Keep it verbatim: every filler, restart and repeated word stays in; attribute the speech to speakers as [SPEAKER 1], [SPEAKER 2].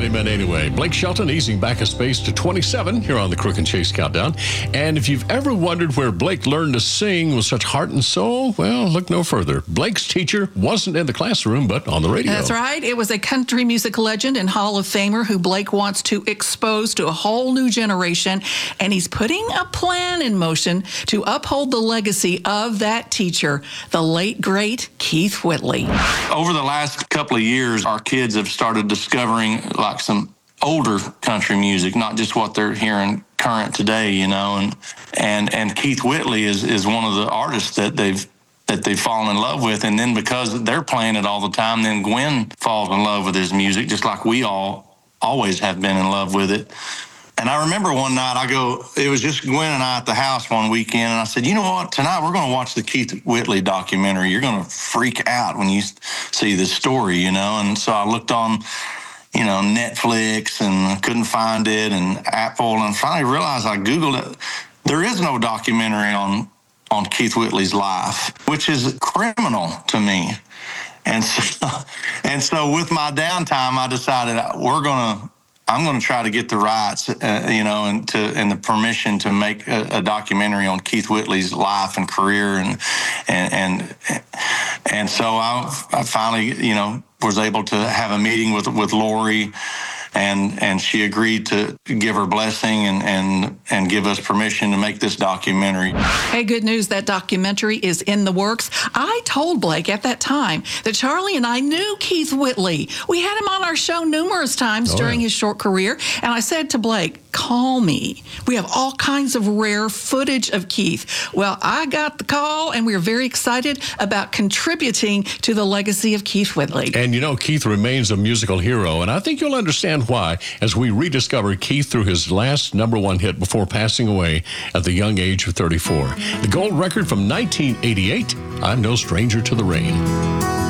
[SPEAKER 1] that he meant anyway. Blake Shelton easing back a space to twenty-seven here on the Crook and Chase Countdown. And if you've ever wondered where Blake learned to sing with such heart and soul, well, look no further. Blake's teacher wasn't in the classroom, but on the radio.
[SPEAKER 2] That's right. It was a country music legend and Hall of Famer who Blake wants to expose to a whole new generation. And he's putting a plan in motion to uphold the legacy of that teacher, the late, great Keith Whitley.
[SPEAKER 3] Over the last couple of years, our kids have started discovering like some older country music, not just what they're hearing current today, you know, and and and Keith Whitley is is one of the artists that they've that they've fallen in love with. And then because they're playing it all the time, then Gwen falls in love with his music, just like we all always have been in love with it. And I remember one night I go, it was just Gwen and I at the house one weekend, and I said, you know what, tonight we're going to watch the Keith Whitley documentary. You're going to freak out when you see this story, you know. And so I looked on, you know, Netflix and couldn't find it, and Apple, and finally realized I Googled it. There is no documentary on, on Keith Whitley's life, which is criminal to me. And so, and so with my downtime, I decided we're going to, I'm going to try to get the rights, uh, you know, and to and the permission to make a, a documentary on Keith Whitley's life and career, and and and and so I, I finally, you know, was able to have a meeting with with Lori, and and she agreed to give her blessing and and and give us permission to make this documentary.
[SPEAKER 2] Hey, good news, that documentary is in the works. I told Blake at that time that Charlie and I knew Keith Whitley. We had him on our show numerous times oh, during yeah. his short career, and I said to Blake, call me. We have all kinds of rare footage of Keith. Well, I got the call, and we are very excited about contributing to the legacy of Keith Whitley.
[SPEAKER 1] And you know, Keith remains a musical hero, and I think you'll understand why as we rediscover Keith through his last number one hit before passing away at the young age of thirty-four. The gold record from nineteen eighty-eight, I'm No Stranger to the Rain.